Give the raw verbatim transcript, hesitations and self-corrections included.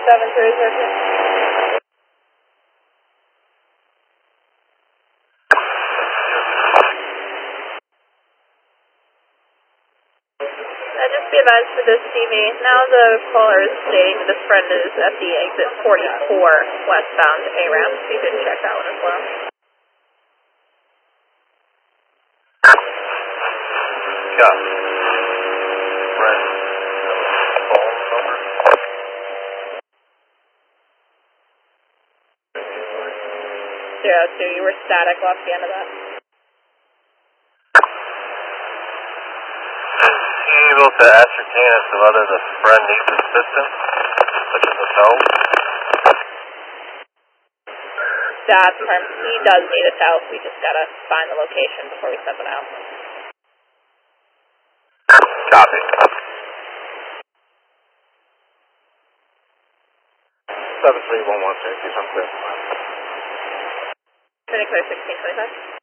seven three zero two. Uh, just be advised for this C V. Now the caller is stating that this friend is at the exit forty-four westbound A ramp. So you can check that one as well. Yeah. Friend. Phone number. Zero two. You were static off the end of that. Able to ascertain as to whether the friend needs assistance, such as a tow? That's correct. He does need a tow. We just gotta find the location before we step it out. Copy. seven three one one six, I'm clear. Pretty clear, sixteen twenty-five.